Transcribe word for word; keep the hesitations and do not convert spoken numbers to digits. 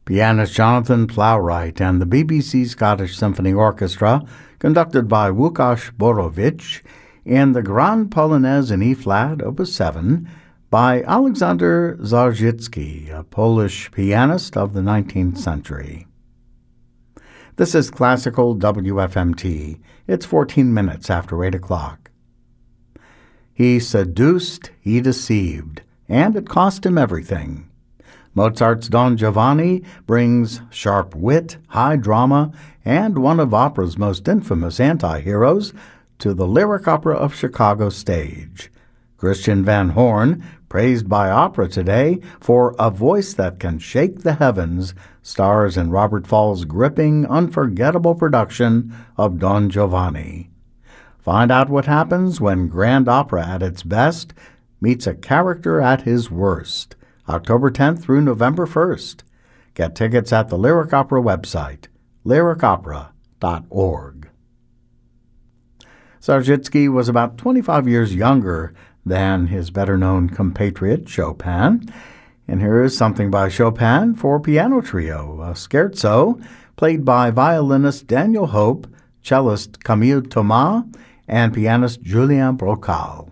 Pianist Jonathan Plowright and the B B C Scottish Symphony Orchestra, conducted by Łukasz Borowicz, and the Grand Polonaise in E-flat, Opus seven, by Alexander Zarzycki, a Polish pianist of the nineteenth century. This is Classical W F M T. It's fourteen minutes after eight o'clock. He seduced, he deceived, and it cost him everything. Mozart's Don Giovanni brings sharp wit, high drama, and one of opera's most infamous anti-heroes to the Lyric Opera of Chicago stage. Christian Van Horn, praised by opera today for a voice that can shake the heavens, stars in Robert Fall's gripping, unforgettable production of Don Giovanni. Find out what happens when grand opera at its best meets a character at his worst. October tenth through November first. Get tickets at the Lyric Opera website, lyric opera dot org. Zarzycki was about twenty-five years younger than his better-known compatriot Chopin, and here is something by Chopin for piano trio, a scherzo played by violinist Daniel Hope, cellist Camille Thomas, and pianist Julien Brocal.